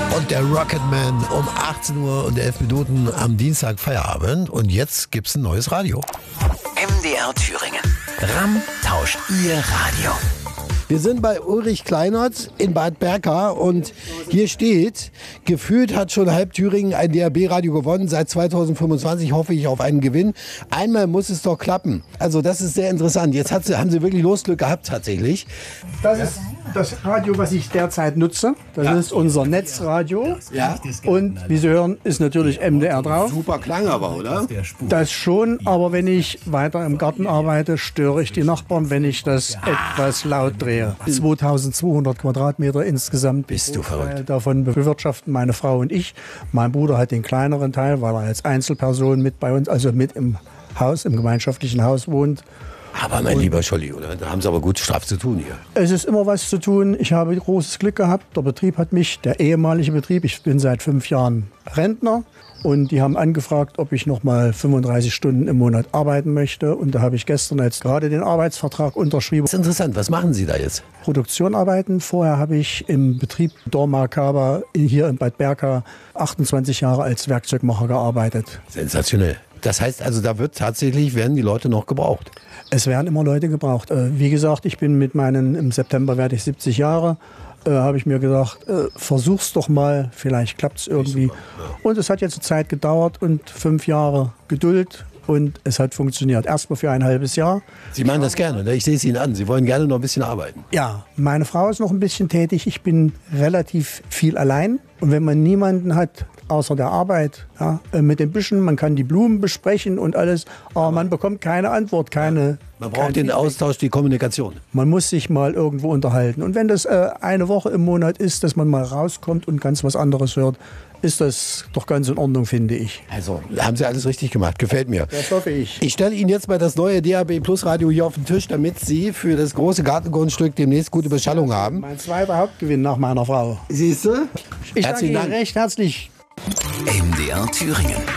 Und der Rocketman um 18 Uhr und 11 Minuten am Dienstag Feierabend. Und jetzt gibt's ein neues Radio. MDR Thüringen. RAM tauscht Ihr Radio. Wir sind bei Ulrich Kleinert in Bad Berka und hier steht, gefühlt hat schon halb Thüringen ein DAB-Radio gewonnen. Seit 2025 hoffe ich auf einen Gewinn. Einmal muss es doch klappen. Also das ist sehr interessant. Jetzt haben Sie wirklich Losglück gehabt tatsächlich. Das ist das Radio, was ich derzeit nutze. Das ist unser Netzradio. Ja. Und wie Sie hören, ist natürlich MDR drauf. Super Klang aber, oder? Das schon, aber wenn ich weiter im Garten arbeite, störe ich die Nachbarn, wenn ich das etwas laut drehe. 2200 Quadratmeter insgesamt. Bist du verrückt. Davon bewirtschaften meine Frau und ich. Mein Bruder hat den kleineren Teil, weil er als Einzelperson mit bei uns, also mit im Haus, im gemeinschaftlichen Haus wohnt. Aber mein lieber Scholli, oder? Da haben Sie aber gut straff zu tun hier. Es ist immer was zu tun. Ich habe großes Glück gehabt. Der Betrieb hat mich, der ehemalige Betrieb, ich bin seit 5 Jahren Rentner. Und die haben angefragt, ob ich noch mal 35 Stunden im Monat arbeiten möchte. Und da habe ich gestern jetzt gerade den Arbeitsvertrag unterschrieben. Das ist interessant. Was machen Sie da jetzt? Produktion arbeiten. Vorher habe ich im Betrieb Dormakaba hier in Bad Berka 28 Jahre als Werkzeugmacher gearbeitet. Sensationell. Das heißt also, werden die Leute noch gebraucht? Es werden immer Leute gebraucht. Wie gesagt, ich bin im September werde ich 70 Jahre. Habe ich mir gedacht, versuch's doch mal, vielleicht klappt's irgendwie. Und es hat jetzt eine Zeit gedauert und 5 Jahre Geduld und es hat funktioniert. Erstmal für ein halbes Jahr. Sie machen das gerne, ne? Ich sehe es Ihnen an. Sie wollen gerne noch ein bisschen arbeiten. Ja, meine Frau ist noch ein bisschen tätig. Ich bin relativ viel allein. Und wenn man niemanden hat, außer der Arbeit, ja, mit den Büschen, man kann die Blumen besprechen und alles, aber man bekommt keine Antwort, Man braucht den Austausch, die Kommunikation. Man muss sich mal irgendwo unterhalten. Und wenn das eine Woche im Monat ist, dass man mal rauskommt und ganz was anderes hört, ist das doch ganz in Ordnung, finde ich. Also, haben Sie alles richtig gemacht. Gefällt mir. Das hoffe ich. Ich stelle Ihnen jetzt mal das neue DAB Plus Radio hier auf den Tisch, damit Sie für das große Gartengrundstück demnächst gute Beschallung haben. Mein zweiter Hauptgewinn nach meiner Frau. Siehst du? Ich danke Ihnen recht herzlich. MDR Thüringen.